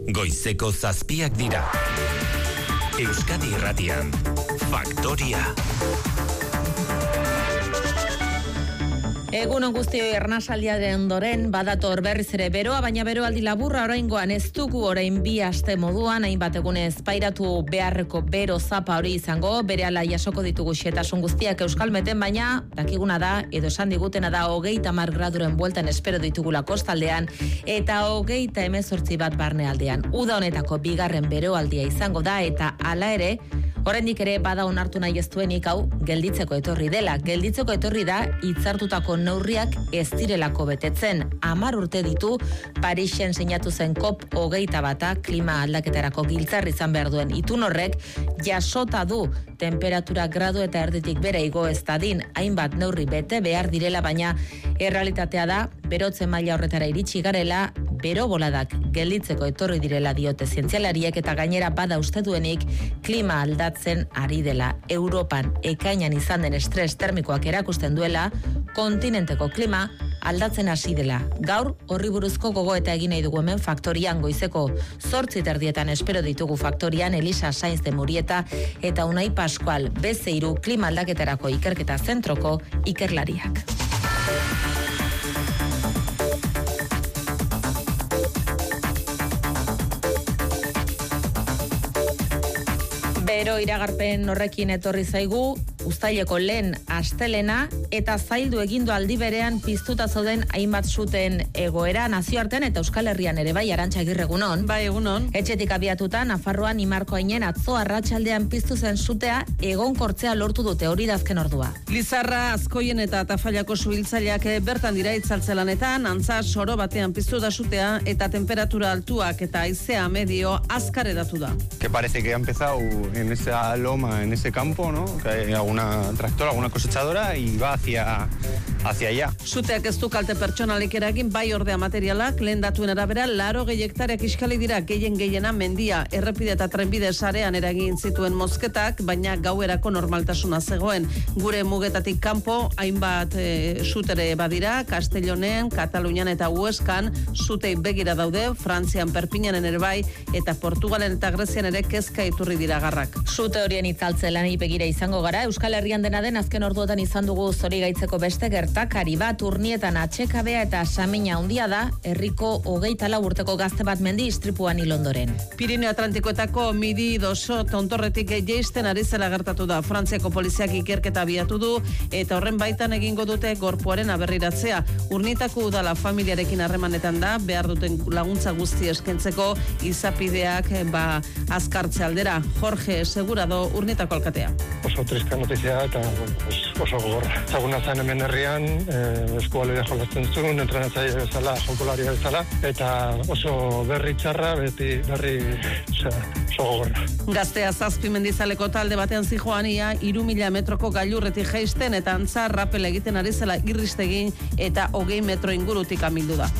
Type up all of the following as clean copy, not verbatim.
Goizeko 7 dira. Euskadi Irratian, Faktoria. Egunon guztioi arnasaldiaren ondoren badator berriz ere beroa, baina beroaldi laburra oraingoan ez dugu orain 2 aste moduan, hainbat egunez pairatu beharreko bero zapa hori izango, berehala jasoko ditugu xehetasun guztiak Euskalmeten, baina dakiguna da, edo esan digutena da 30 graduren bueltan espero ditugula kostaldean, eta 38 bat barnealdean. Uda honetako 2. beroaldia izango da, eta hala ere, oraindik ere bada onartu nahi ez duenik hau gelditzeko etorri dela. Gelditzeko etorri da hitzartutako neurriak ez direlako betetzen. 10 urte ditu Parisen sinatu zen COP21 klima aldaketarako giltzar izan behar duen itun horrek jasota du temperatura gradu eta erditik bera igo ez dadin, hainbat neurri bete behar direla, baina errealitatea da berotze maila horretara iritsi garela, bero boladak gelditzeko etorri direla diote zientzialariek, eta gainera bada uste duenik klima aldatzen ari dela. Europan ekainan izan den estres termikoak erakusten duela, kontinenteko klima aldatzen hasi dela. Gaur horri buruzko gogoeta egin nahi dugu hemen Faktorian goizeko 8:30 espero ditugu Faktorian Elisa Sainz de Murieta eta Unai Pascual, BC3 klima aldaketarako ikerketa zentroko ikerlariak. Bero iragarpen horrekin etorri zaigu, uztaileko lehen astelena, eta zaildu egindu aldi berean piztuta zauden hainbat suten egoera nazioartean eta Euskal Herrian ere bai. Arantxa Agirre, egunon. Bai, egunon. Etxetik abiatuta, Nafarroan Imarko Ainen atzo arratsaldean piztu zen sutea egonkortzea lortu dute, hori da azken ordua. Lizarra, Azkoien eta Tafallako suhiltzaileak bertan dira itzaltzelanetan, antza soro batean piztu da sutea eta temperatura altuak eta haizea medio azkar edatu da. Que parece que ha empezado en esa loma, en ese campo, ¿no? Que hay alguna tractora, alguna cosechadora y va hacia allá. Suteak ez du kalte pertsonalik eragin, bai ordea materialak, lehen datuen arabera 80 hektareak iskali dira, gehiena mendia, errepide eta trenbide sarean eragin zituen mozketak, baina gauerako normaltasuna zegoen. Gure mugetatik kanpo, hainbat sutere badira, Castellonen, Katalunian eta Hueskan, sutei begira daude, Frantzian, Perpignanen ere bai, eta Portugalen eta Grezian ere kezka iturri dira garrak. Sute horien itzaltze lanei begira izango gara, Euskal Herrian dena den azken orduotan izan dugu zorigaitzeko beste gertakari bat, Urnietan atxekabea eta samina handia da, herriko 24 urteko gazte bat mendi istripuan hil ondoren. Pirineo Atlantikoetako Midi doso tontorretik jeisten ari zela gertatu da. Frantziako poliziak ikerketa abiatu du eta horren baitan egingo dute gorpuaren aberriratzea. Urnietako udala familiarekin harremanetan da, behar duten laguntza guzti eskentzeko izapideak azkartze aldera. Jorge Segurado, Urnietako alkatea. Oso triste notizia eta oso gogorra. Zaguna zen hemen herrian, eskualea jolatzen zuen, entrenatzaile bezala, jokolaria bezala, eta oso berri txarra, berri oso gogorra. Gaztea 7 mendizaleko talde batean zijoan ia 3.000 metroko gailurretik jaisten eta antza rapel egiten ari zela irristegin eta 20 metro ingurutik amildu da.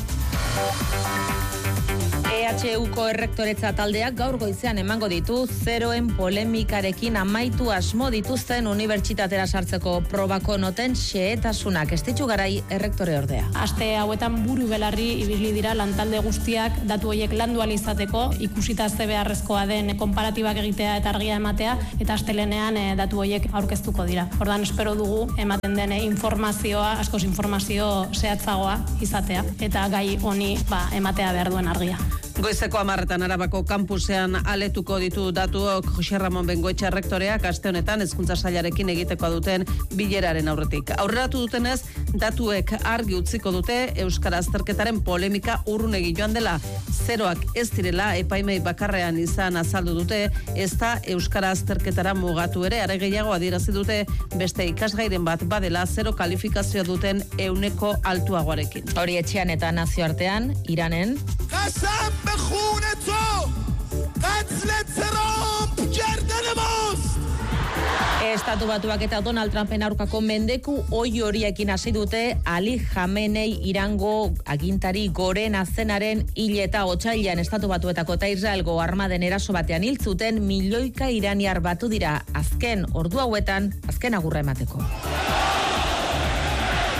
EHUko errektoretza taldeak gaur goizean emango ditu zeroen polemikarekin amaitu asmo dituzten unibertsitatera sartzeko probako noten xehetasunak. Estitxu Garai errektore ordea. Aste hauetan buru belarri ibili dira lantalde guztiak datu horiek landu ahal izateko, ikusita ze beharrezkoa den konparatibak egitea eta argia ematea, eta astelenean datu horiek aurkeztuko dira. Ordan espero dugu ematen den informazioa, askoz informazio zehatzagoa izatea, eta gai honi ematea behar duen argia. Goizeko 10 Arabako kampusean aletuko ditu datuok Jose Ramon Bengoetxe rektoreak aste honetan hezkuntza sailarekin egiteko duten bileraren aurretik. Aurreratu dutenez, datuek argi utziko dute euskara azterketaren polemika urrunegi joan dela. Zeroak ez direla epaimei bakarrean izan azaldu dute, ez da euskara azterketara mugatu ere, are gehiago adierazi dute beste ikasgairen bat badela 0 kalifikazioa duten 100 altuagoarekin. Hori etxean eta nazioartean, Iranen قسم به خون تو قتل ترامپ گردن ماست. Estatu Batuak eta Donald Trumpen aurkako mendeku ohi horiekin hasi dute Ali Khamenei Irango agintari gorena zenaren hil eta otsailean Estatu Batuetako eta Israelgo armaden eraso batean hil zuten milioika iraniar batu dira azken ordu hauetan azken agurra emateko.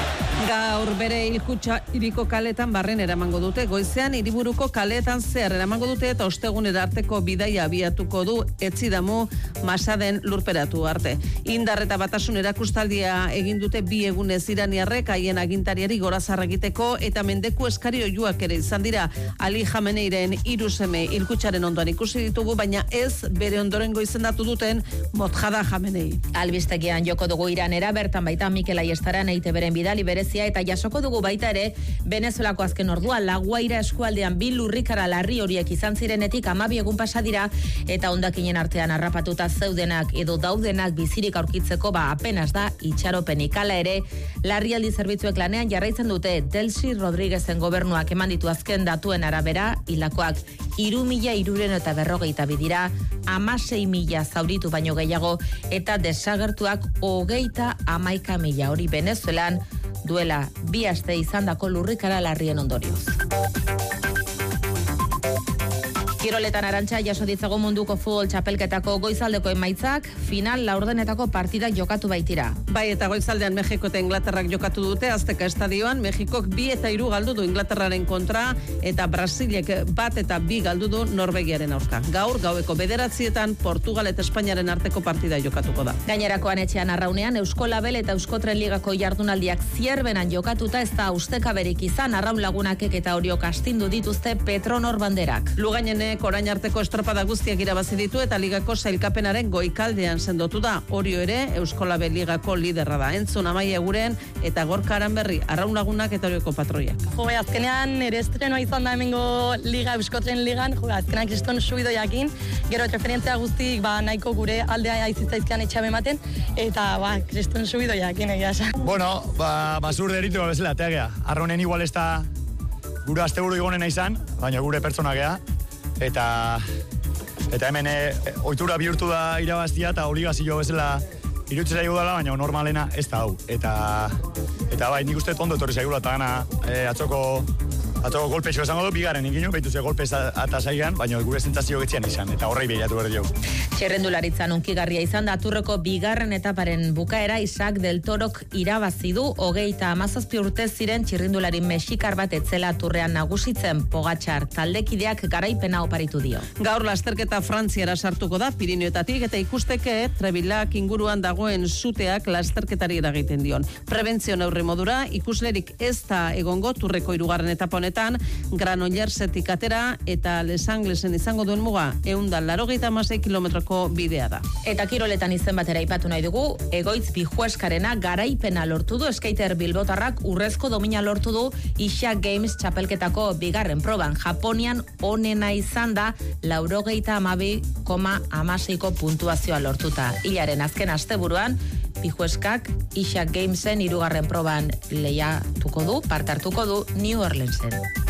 Gaur bere hilkutxa hiriko kaletan barren eramango dute. Goizean hiriburuko kaletan zehar eramango dute eta ostegunera arteko bidaia abiatuko du Etzidamu Masaden lurperatu arte. Indar eta Batasun erakustaldia egin dute bi egunez iraniarrek haien agintariari gorazarra egiteko eta mendeku eskari oihuak ere izan dira. Ali Jameneiren 3 seme hilkutxaren ondoan ikusi ditugu, baina ez bere ondorengo izendatu duten Mojada Jamenei. Albistegian joko dugu Iranera, bertan baita Mikel Aiestaran EITBren bidali berezia eta jasoko dugu baita ere Venezuelako azken ordua La Guaira eskualdean bi lurrikara larri horiek izan zirenetik 12 egun pasa dira eta hondakinen artean harrapatuta zeudenak edo daudenak bizirik aurkitzeko apenas da itxaropenik. Hala ere, larrialdi zerbitzuek lanean jarraitzen dute. Delcy Rodríguezen gobernuak eman ditu azken datuen arabera, hilakoak 3.342 dira, 16.000 zauritu baino gehiago eta desagertuak 31.000 hori Venezuelan duela 2 aste izandako lurrikara larrien ondorioz. Kiroletan Arantxa jaso ditzago munduko futbol txapelketako goizaldeko emaitzak, final laurdenetako partidak jokatu baitira. Bai, eta goizaldean Mexiko eta Inglaterrak jokatu dute Azteka estadioan. Mexikok 2 eta 3 galdu du Inglaterraren kontra eta Brasilek 1 eta 2 galdu du Norvegiaren aurka. Gaur gaueko 9:00 Portugal eta Espainiaren arteko partida jokatuko da. Gainerakoan etxean Arraunean Eusko Label eta Euskotren Ligako jardunaldiak Zierbenan jokatuta ez da ustekaberik izan. Arraun lagunakek eta Oriok astindu dituzte Petronor banderak. Lugainen orain arteko estropada guztiak irabazi ditu eta ligako sailkapenaren goikaldean sendotu da. Orio ere Euskolabel ligako liderra da. Entzun Amaia Eguren eta Gorka Aranberri, Arraun lagunak eta Orioko patroiak. Azkenean ere estrenoa izan da hemengo liga Euskotren ligan, azkenean kriston subidoiakin, gero referentzia guztik nahiko gure aldea aizitzaizkian etxabe ematen eta kriston subidoiakin egia esan. Bueno, basur deritu bezala tegea. Arraunen igual ez da gure asteburu igonena izan, baina gure pertsona gea. Eta hemen ohitura bihurtu da irabaztia eta obligazio bezala iruditzen zaigu dela, baina normalena ez da hau. Eta bai, nik uste ondo etorri zaigula eta gana atzoko golpexo esango du, bigarren inginu, behitu ze golpez eta zaigan, baina gure sentsazio getzian izan, eta horrei behiratu behar dugu. Txerrendularitzan unkigarria izan da Aturreko bigarren etaparen bukaera Isaac del Torok irabazi du, 37 urte ziren txirrindulari mexikar bat etzela Aturrean nagusitzen. Pogačar taldekideak garaipena oparitu dio. Gaur lasterketa Frantziara sartuko da Pirinioetatik eta ikusteke Trebilak inguruan dagoen suteak lasterketari eragiten dion. Prebentzio neurri modura ikuslerik ez da egongo Turreko 3. etapa honetan, Granollersetik atera eta Les Anglesen izango duen muga 186 kilometroko bidea da. Eta kiroletan izen batera aipatu nahi dugu, Egoitz Bijueskarena garaipena lortu du, skater bilbotarrak urrezko domina lortu du Asia Games txapelketako bigarren proban. Japonian onena izan da 92,16ko puntuazioa lortuta. Hilaren azken asteburuan Bijueskak Asia Gamesen 3. proban lehiatuko du, parte hartuko du New Orleansen.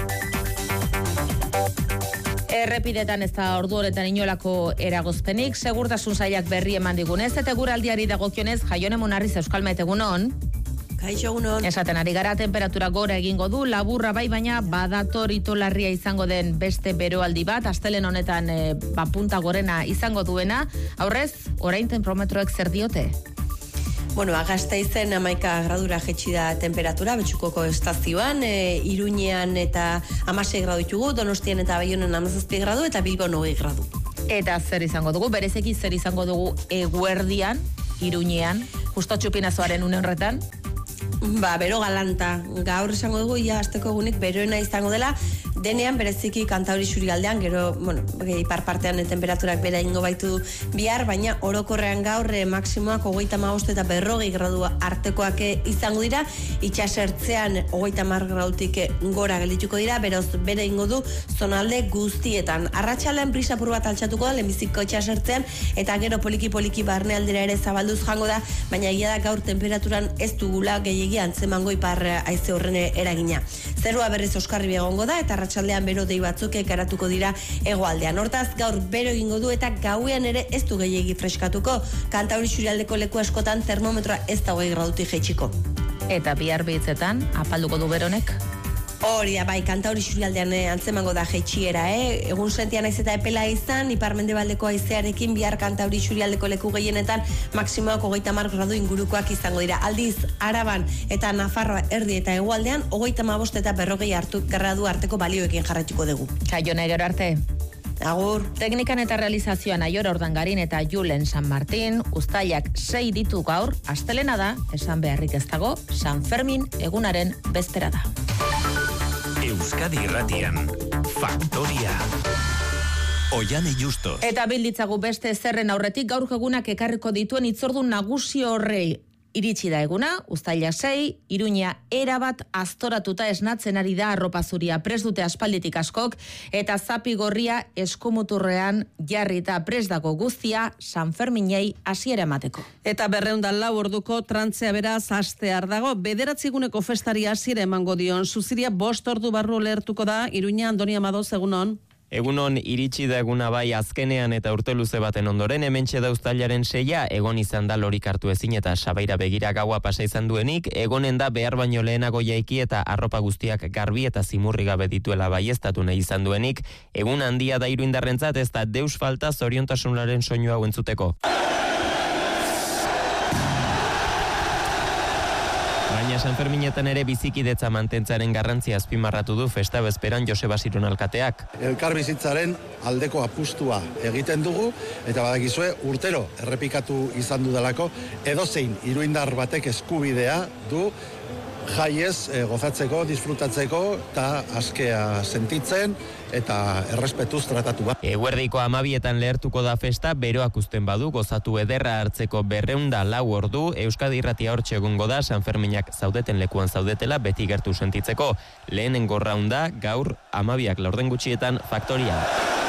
Errepidetan ez da ordu honetan inolako eragozpenik, segurtasun sailak berri eman digunez, eta eguraldiari dagokionez Jaione Munarriz Euskalmet egunon. Kaixo egunon. Esaten ari gara, temperatura gora egingo du, laburra bai, baina badator itolarria izango den beste beroaldi bat, astelen honetan punta gorena izango duena. Aurrez, orain termometroek zer diote? Bueno, Gasteizen 11 gradura jetxi da temperatura, Betxukoko estazioan, Iruñean eta 16 gradu ditugu, Donostian eta Baionan 17 gradu eta Bilbon 20 gradu. Eta zer izango dugu, berezeki zer izango dugu eguerdian, Iruñean, justo txupinazoaren une horretan? Bero galanta. Gaur esango dugu, asteko egunik beroena izango dela, denean bereziki Kantauri Xurialdean, gero, ipar partean temperaturak bera ingo baitu bihar, baina orokorrean gaur maksimoak 35 eta 40 gradu artekoak izango dira, itxasertzean 30 gradutik gora geldituko dira, beroz bere ingo du zonalde guztietan. Arratsaldean brisa pur bat altxatuko da, lehenbiziko itxasertzean, eta gero poliki barnealdera ere zabalduz jango da, baina egia da gaur temperaturan ez dugula gehiagia antzemango ipar haize horren eragina. Zerua berriz oskarri egongo da, eta arratsaldean bero dei batzuk garatuko dira hegoaldean. Hortaz, gaur bero egingo du eta gauean ere ez du gehiegi freskatuko. Kantauri Xurialdeko leku askotan termometroa ez da 20 gradutik jaitsiko. Eta bihar behitzetan, apalduko du beronek? Hori da, bai, Kantauri isurialdean antzemango da jaitsiera, Egun sentia naiz eta epela izan, ipar-mendebaldeko haizearekin bihar Kantauri isurialdeko leku gehienetan maksimoak 30 gradu ingurukoak izango dira. Aldiz, Araban eta Nafarroa erdi eta hegoaldean 35 eta 40 gradu arteko balioekin jarraituko dugu. Kaio nahi gero arte. Agur. Teknikan eta realizazioan Aior Ordangarin eta Julen San Martin, uztailak 6 ditu gaur, astelena da, esan beharrik ez dago, San Fermin egunaren bezpera da. Euskadi Irratian, Faktoria. Oiane Justo. Eta bilditzagu beste zerren aurretik gaur egunak ekarriko dituen hitzordun nagusi horrei. Iritsi da eguna, uztaila 6, Iruña erabat aztoratuta esnatzen ari da arropa zuria. Prest dute aspalditik askok, eta zapi gorria eskumuturrean jarrita prest dago guztia San Ferminei hasiera emateko. Eta 204 orduko trantzea beraz hastear dago, 9 eguneko festari hasiera emango dion. Zuziria 5 ordu barru lehertuko da, Iruña Andoni Amadoz, egunon. Egunon iritsi da eguna bai azkenean eta urte luze baten ondoren, hementxe da uztailaren 6 egon izan da lorik hartu ezin eta sabaira begira gaua pasa izan duenik, egonen da behar baino lehenago jaiki eta arropa guztiak garbi eta zimurri gabe dituela baieztatu nahi izan duenik, egun handia da iruindarrentzat ez da deus falta zoriontasunaren soinu hau entzuteko. Baina San Ferminetan ere bizikidetza mantentzaren garrantzia azpimarratu du festa bezperan Joseba Ziron alkateak. Elkarbizitzaren aldeko apustua egiten dugu, eta badakizue urtero errepikatu izan dudalako, edozein iruindar batek eskubidea du jaiez gozatzeko, disfrutatzeko eta askea sentitzen eta errespetuz tratatu bat. Eguerdiko 12etan lehertuko da festa, beroak uzten badu, gozatu ederra hartzeko 204 ordu, Euskadi Irratia hortxe egongo da, San Ferminak zaudeten lekuan zaudetela, beti gertu sentitzeko. Lehenengo raunda, gaur 12ak laurden gutxietan Faktoria.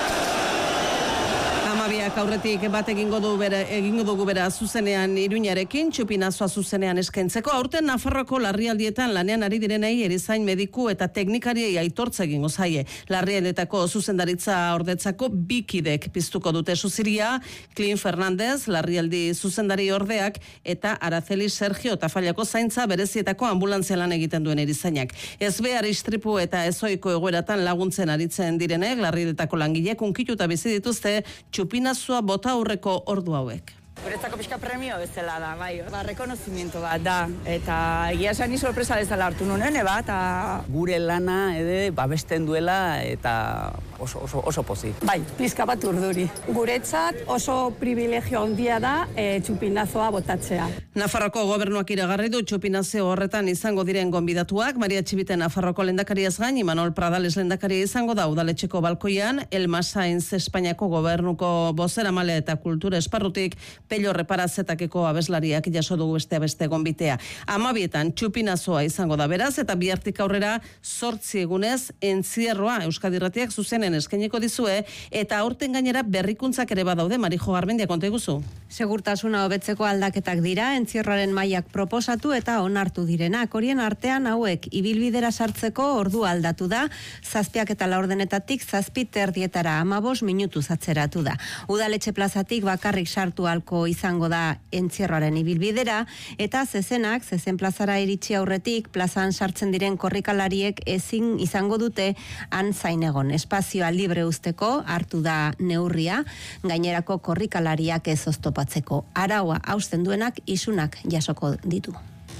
Amabiak aurretik bat egingo dugu bera zuzenean Iruñarekin, txupinazoa zuzenean eskaintzeko. Aurten Nafarroko larrialdietan lanean ari direnei erizain mediku eta teknikariei aitortza egingo zaie. Larrialdietako zuzendaritza ordetzako bikidek piztuko dute zuziria, Clint Fernandez, larrialdi zuzendari ordeak, eta Araceli Sergio Tafallako zaintza berezietako ambulantzia lan egiten duen erizainak. Ez behar istripu eta ezoiko egoeratan laguntzen aritzen direnek, larrialdietako langilek unkituta bizi dituzte txupinazua bota aurreko ordu hauek. Guretzako pixka premio bezala da, bai, rekonozimiento bat da, eta egia esan ni sorpresa bezala hartu nuen, eta gure lana babesten duela eta oso pozik. Bai, pizka bat urduri. Guretzat oso privilegio handia da txupinazoa botatzea. Nafarroko gobernuak iragarri du txupinazio horretan izango diren gonbidatuak, Maria Txibite Nafarroko lehendakariaz gain, Imanol Pradales lehendakaria izango da udaletxeko balkoian, Elma Sainz Espainiako gobernuko bozeramale eta kultura esparrutik Pello Reparazetakeko abeslariak jaso dugu beste gonbitea. 12etan txupinazoa izango da beraz, eta bihartik aurrera 8 egunez entzierroa Euskadi Irratiak zuzenen eskainiko dizue, eta aurten gainera berrikuntzak ere badaude. Marijo Garmendia, konta iguzu. Segurtasuna hobetzeko aldaketak dira, entzierroaren mailak proposatu eta onartu direnak. Horien artean hauek ibilbidera sartzeko ordu aldatu da, 7 eta 4 7:30 15 minutuz atzeratu da. Udaletxe plazatik bakarrik sartu halko izango da entzierroaren ibilbidera, eta zezen plazara iritsi aurretik plazan sartzen diren korrikalariek ezin izango dute han zain egon. Espazioa libre usteko hartu da neurria, gainerako korrikalariak ez oztopatzeko. Araua hausten duenak isunak jasoko ditu.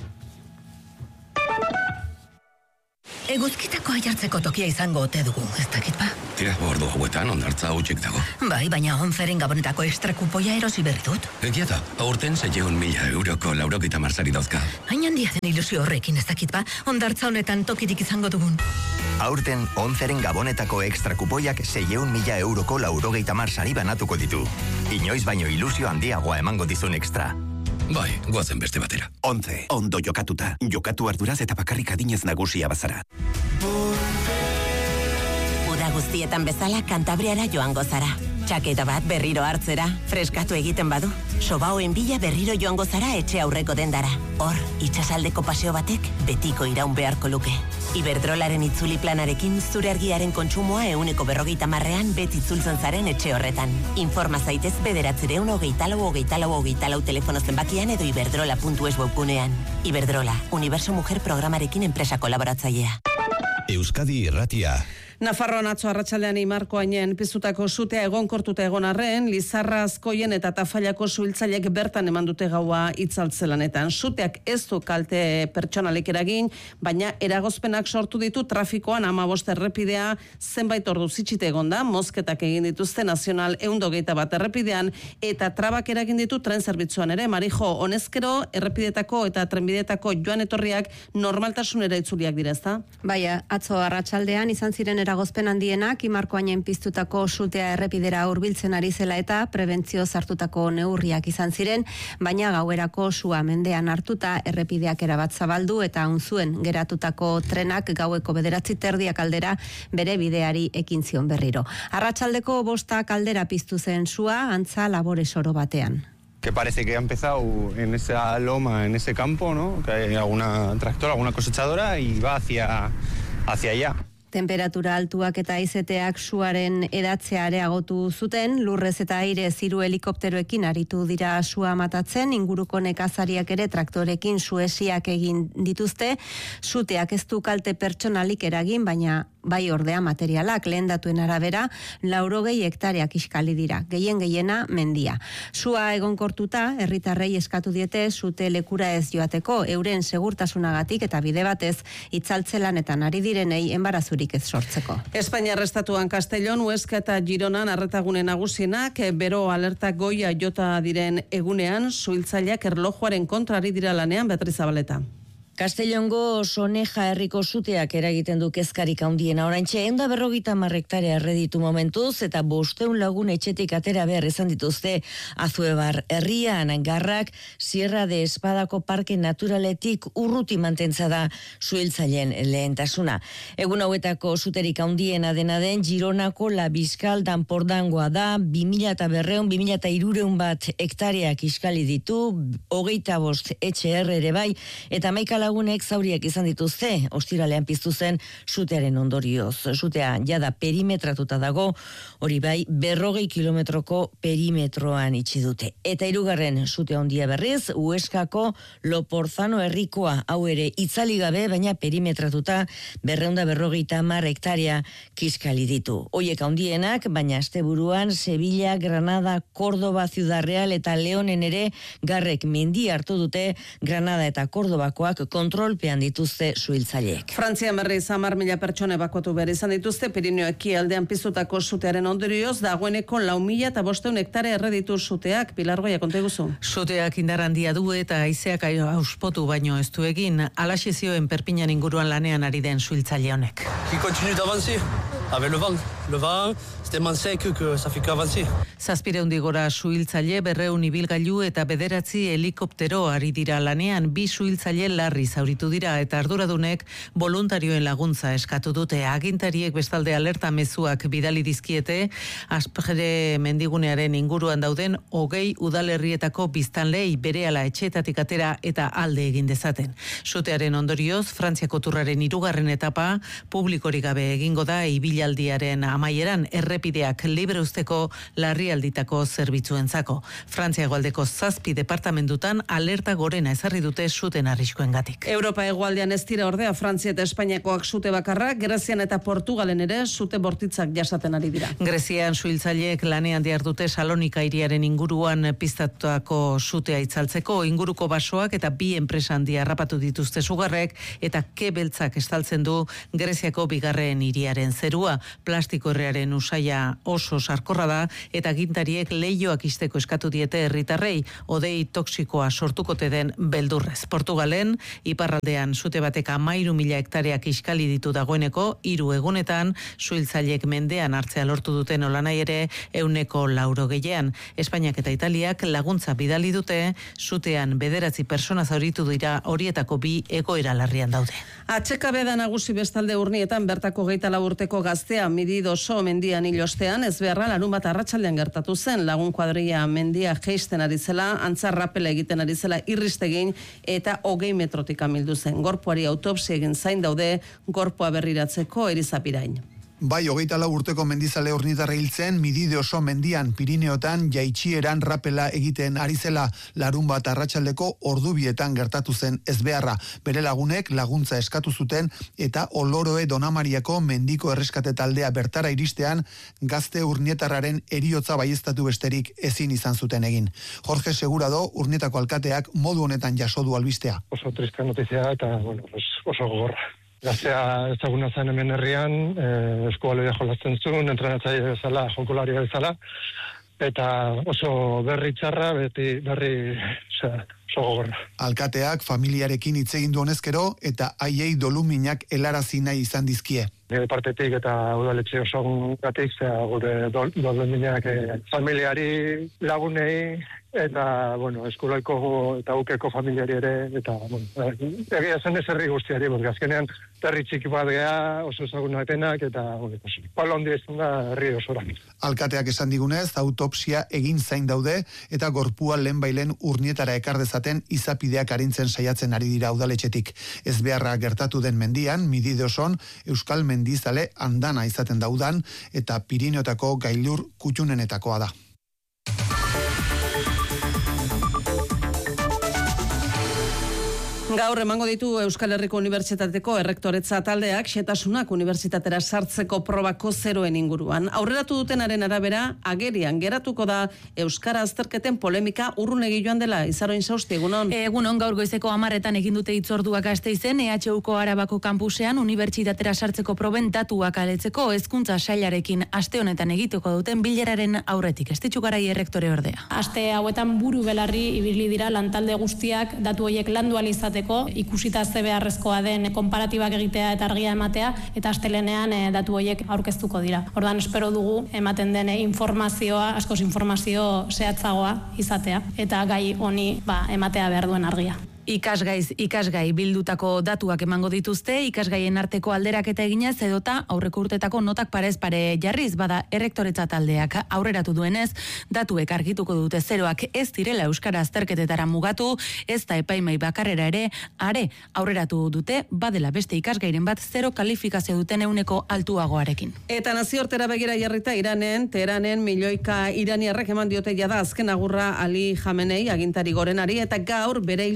Eguzkitako aiartzeko tokia izango ote dugu, ez dakit ba? Tira, ordu hauetan ondartza hutxik dago. Bai, baina 11 gabonetako ekstra kupoia erosi berri dut. Egia da, aurten 600.000 euroko 90 sari dauzka. Hain handia den ilusio horrekin, ez dakit ba, ondartza honetan tokirik izango dugun. Aurten 11 gabonetako ekstra kupoiak 600.000 euroko 90 sari banatuko ditu. Inoiz baino ilusio handiagoa emango dizun ekstra. Bai, guazen beste batera. 11. Ondo jokatuta. Jokatu arduraz eta bakarrik adinez nagusia bazara. Uda guztietan bezala Kantabriara joango zara. Txaketa bat berriro hartzera, freskatu egiten badu. Sobaoen bila berriro joango zara etxe aurreko dendara. Hor, itsasaldeko paseo batek betiko iraun beharko luke. Iberdrolaren itzuli planarekin zure argiaren kontsumoa 150ean beti itzultzen zaren etxe horretan. Informa zaitez 924 telefono zenbakian edo iberdrola.es webgunean. Iberdrola, Universo Mujer programarekin enpresa kolaboratzailea. Euskadi Irratia. Nafarroan atzo arratsaldean Imarkoainen piztutako sutea egonkortuta egon arren, Lizarra Azkoien eta Tafallako suhiltzaileek bertan eman dute gaua itzaltzelanetan. Suteak ez du kalte pertsonalik eragin, baina eragozpenak sortu ditu trafikoan 15 errepidea zenbait ordu zitsite egon da, mozketak egin dituzte Nazional 121 errepidean eta trabak eragin ditu tren zerbitzuan ere. Marijo, honezkero errepideetako eta trenbideetako joan etorriak normaltasunera itzuliak dira, ezta? Bai, atzo arratsaldean izan ziren eragozpen handienak Imarkoainen piztutako sutea errepidera hurbiltzen ari zela eta prebentzio sartutako neurriak izan ziren, baina gauerako sua mendean hartuta errepideak erabat zabaldu eta unzuen geratutako trenak gaueko 9:30 aldera bere bideari ekin zion berriro. Arratsaldeko 5 aldera piztu zen sua antza labore soro batean. Que parece que ha empezado en esa loma, en ese campo, ¿no? Que hay alguna tractora, alguna cosechadora y va hacia allá. Temperatura altuak eta haizeteak suaren edatzea areagotu zuten, lurrez eta airez 3 helikopteroekin aritu dira sua matatzen, inguruko nekazariak ere traktorekin suesiak egin dituzte, suteak ez du kalte pertsonalik eragin, baina bai ordea materialak, lehen datuen arabera 80 hektareak iskali dira, gehiena mendia. Sua egonkortuta, herritarrei eskatu diete sute lekura ez joateko, euren segurtasunagatik eta bide batez itzaltzelanetan ari direnei enbarazurik ez sortzeko. Espainiar estatuan Castellón, Huesca eta Gironan arretagune nagusienak bero alertak goia jota diren egunean, suhiltzaileak erlojuaren kontra ari dira lanean, Beatriz Zabaleta. Castellongo Soneja herriko suteak eragiten du kezkarik handiena oraintxe 150 hektarea erreditu momentuz eta 500 lagun etxetik atera behar izan dituzte Azuebar herrian. Garrak Sierra de Espadako parke naturaletik urruti mantentza da suhiltzaileen lehentasuna. Egun hauetako suterik handiena dena den Gironako La Bizkal danpordangoa da, 2200-2300 bat hektareak iskali ditu, 25 etxe ere bai, eta 11 lagunek zauriak izan dituzte, ostiralean piztu zen sutearen ondorioz. Sutea jada perimetratuta dago, hori bai 40 kilometroko perimetroan itxi dute. Eta 3. sute handia berriz, Hueskako Loporzano herrikoa, hau ere itzali gabe, baina perimetratuta 250 hektarea kiskali ditu. Hoiek handienak, baina asteburuan Sevilla, Granada, Córdoba, Ciudad Real eta Leonen ere garrek mendi hartu dute, Granada eta Cordobakoak kontrolpean dituzte suhiltzaileek. Frantzian berriz 10.000 pertsona ebakuatu behar izan dituzte Pirineo ekialdean piztutako sutearen ondorioz, dagoeneko 4.500 hektarea erreditu suteak. Pilar Goia, konta eguzu. Suteak indar handia du eta haizeak auspotu baino ez du egin, alaxe zioen Perpignan inguruan lanean ari den suhiltzaile honek. Qui continue d'avancer avec le vent. Le vent, c'est tellement sec que ça fait qu'avancer. 700 gora suhiltzaile, 200 ibilgailu eta 9 helikoptero ari dira lanean, 2 suhiltzaile larri zauritu dira eta arduradunek voluntarioen laguntza eskatu dute. Agintariek bestalde alerta mezuak bidali dizkiete, Aspre mendigunearen inguruan dauden 20 udalerrietako biztanlei berehala etxeetatik atera eta alde egin dezaten. Sutearen ondorioz, Frantziako turraren 3. etapa publikorik gabe egingo da ibilaldiaren amaieran errepideak libre usteko larrialditako zerbitzuentzako. Frantzia hegoaldeko 7 departamentutan alerta gorena ezarri dute suten arriskuengatik. Europa hegoaldean ez dira ordea Frantzia eta Espainiakoak sute bakarrak, Grezian eta Portugalen ere sute bortitzak jasaten ari dira. Grezian suhiltzaileek lanean dihardute Salonika hiriaren inguruan piztatutako sutea itzaltzeko, inguruko basoak eta 2 enpresa handia harrapatu dituzte sugarrek eta ke beltzak estaltzen du Greziako 2. hiriaren zerua. Plastiko errearen usaia oso sarkorra da eta gintariek leioak isteko eskatu diete herritarrei, odei toksikoa sortukote den beldurrez. Portugalen, iparraldean sute batek 13.000 hektareak iskali ditu dagoeneko, 3 egunetan, suhiltzaileek mendean hartzea lortu duten olanai ere 180. Espainiak eta Italiak laguntza bidali dute, sutean 9 pertsona zauritu dira, horietako 2 egoera larrian daude. HKB da nagusi bestalde Urnietan bertako 24 urteko gaztea Mididoso mendian hilostean ez beharra larunbat arratsaldean gertatu zen. Lagun kuadrilla mendia jeisten ari zela, antza rapela egiten ari zela irristegin eta 20 metrotik amildu zen. Gorpuari autopsia egin zain daude, gorpua berriratzeko erizapirain. Bai, 24 urteko mendizale urnietarra hiltzen, Midide oso mendian Pirineotan jaitsieran rapela egiten ari zela, larunbat arratsaldeko ordubietan gertatu zen ezbeharra. Bere lagunek laguntza eskatu zuten eta Oloroe Donamariako mendiko erreskate taldea bertara iristean gazte urnietarraren heriotza baieztatu besterik ezin izan zuten egin. Jorge Segurado, Urnietako alkateak modu honetan jaso du albistea. Oso triste notizia eta oso gogorra. Gaztea ezaguna zen hemen herrian, eskualea jolasten zuen, entrenatzaile bezala, jokolaria bezala, eta oso berri txarra, oso gogorra. Alkateak familiarekin hitz egin du honezkero eta haiei doluminak helarazi nahi izan dizkie. Nire partetik eta udaletxe osogatik, gure doluminak familiari, lagunei, eta, eskolaiko eta ukeko familiari ere, eta, egia zen ez herri guztiari, azkenean herri txiki bat geha, oso ezaguna etenak, eta, palo handi izan da herri osorak. Alkateak esan digunez, autopsia egin zain daude, eta gorpua lehenbailen Urnietara ekar dezaten izapideak arintzen saiatzen ari dira udaletxetik. Ezbeharra gertatu den mendian, Midide oson, Euskal Mendizale andana izaten daudan, eta Pirineotako gailur kutxunenetakoa da. Gaur emango ditu Euskal Herriko Unibertsitateko errektoretza taldeak xetasunak unibertsitatera sartzeko probako zeroen inguruan. Aurreratu dutenaren arabera, agerian geratuko da Euskara azterketen polemika urrunegi joan dela. Izaroin Sausti, egunon? Egunon, gaur goizeko 10 egin dute hitzorduak Gasteizen, EHUko Arabako kampusean unibertsitatera sartzeko proben datuak aletzeko hezkuntza sailarekin aste honetan egiteko duten bileraren aurretik. Estitxu Garai errektore ordea. Aste hauetan buru belarri ibili dira lantalde guztiak datu horiek landu ahal izateko, ikusita ze beharrezkoa den konparatibak egitea eta argia ematea, eta astelenean datu horiek aurkeztuko dira. Ordan espero dugu ematen den informazioa, askoz informazio zehatzagoa izatea, eta gai honi ematea behar duen argia. Ikasgai bildutako datuak emango dituzte, ikasgaien arteko alderaketa eginez edota aurreko urtetako notak parez pare jarriz, bada errektoretza taldeak aurreratu duenez, datuek argituko dute zeroak ez direla euskara azterketetara mugatu, ez da epaimai bakarrera ere, aurreratu dute, badela beste ikasgairen bat zero kalifikazio duten euneko altuagoarekin. Eta nazioartera begira jarrita Teheranen milioika iraniarrek eman diote jada azken agurra Ali Khamenei agintari gorenari, eta gaur bere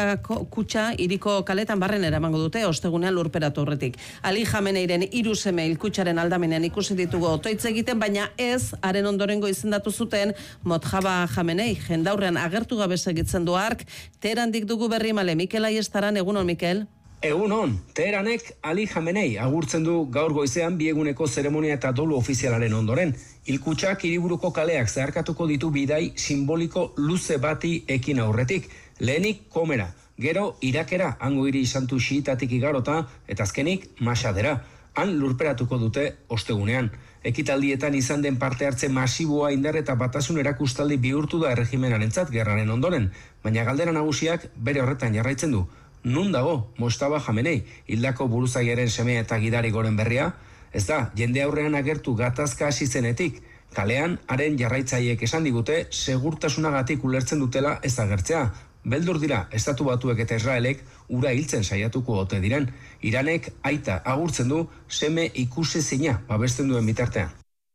kutxa hiriko kaletan barren eramango dute ostegunean lurperatu horretik. Ali Khameneiren 3 seme hilkutxaren aldamenean ikusi ditugu otoitz egiten, baina ez haren ondorengo izendatu zuten Mojtaba Khamenei. Jendaurrean agertu gabe segitzen du hark. Teherandik dugu berri male Mikel Aiestaran, egunon Mikel? Egunon, Teheranek Ali Khamenei agurtzen du gaur goizean bieguneko zeremonia eta dolu ofizialaren ondoren. Hilkutxak hiriburuko kaleak zeharkatuko ditu bidai simboliko luze bati ekin aurretik. Lehenik Komera, gero Irakera, hango hiri santu xiitatik igarota, eta azkenik Masadera. Han lurperatuko dute ostegunean. Ekitaldietan izan den parte hartze masiboa indar eta batasun erakustaldi bihurtu da erregimenarentzat gerraren ondoren, baina galdera nagusiak bere horretan jarraitzen du. Nun dago Mojtaba Khamenei, hildako buruzagiaren semea eta gidari goren berria? Ez da, jende aurrean agertu gatazka hasi zenetik. Kalean, haren jarraitzaileek esan digute, segurtasunagatik ulertzen dutela ez agertzea. Beldur dira, Estatu Batuek eta Israelek ura hiltzen saiatuko ote diren. Iranek aita agurtzen du, seme ikusezina babesten duen bitartean.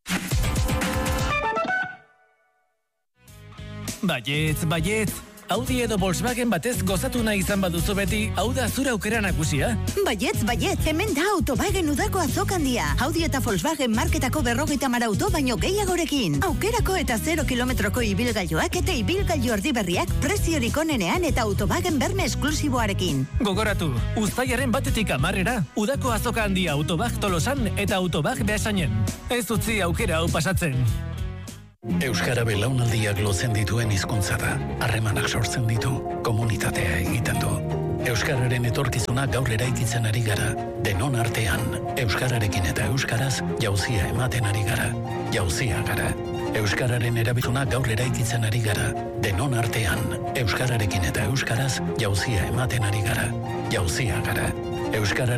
Baietz. Audi edo Volkswagen batez gozatu nahi izan baduzu beti, hau da zura aukera nagusia. Baietz, hemen da Autowagen udako azokandia. Audi eta Volkswagen marketako 50 auto baino gehiagorekin. Aukerako eta 0 kilometroko ibilgailuak eta ibilgailu erdiberriak preziorik onenean eta Autowagen berme esklusiboarekin. Gogoratu, uztailaren 1 amarrera, udako azokandia Autobag Tolosan eta Autobag Beasainen. Ez utzi aukera hau pasatzen. Euskara belaunaldiak lotzen dituen hizkuntza da. Harremanak sortzen ditu, komunitatea egiten du. Euskararen etorkizuna gaur eraikitzen ari gara. Denon artean, euskararekin eta euskaraz jauzia ematen ari gara. Jauzia gara. Euskararen erabilera gaur eraikitzen ari gara. Denon artean, euskararekin eta euskaraz jauzia ematen ari gara. Jauzia gara. Euskararen